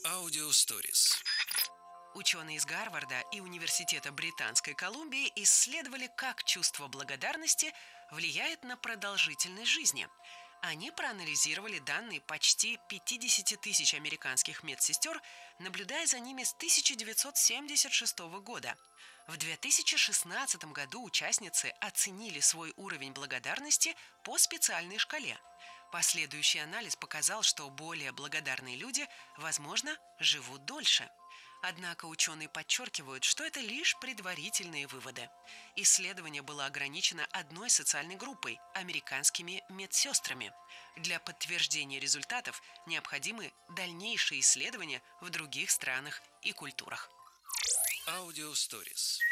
Audio Stories. Ученые из Гарварда и Университета Британской Колумбии исследовали, как чувство благодарности влияет на продолжительность жизни. Они проанализировали данные почти 50 тысяч американских медсестер, наблюдая за ними с 1976 года. В 2016 году участницы оценили свой уровень благодарности по специальной шкале. Последующий анализ показал, что более благодарные люди, возможно, живут дольше. Однако ученые подчеркивают, что это лишь предварительные выводы. Исследование было ограничено одной социальной группой – американскими медсестрами. Для подтверждения результатов необходимы дальнейшие исследования в других странах и культурах. Audio Stories.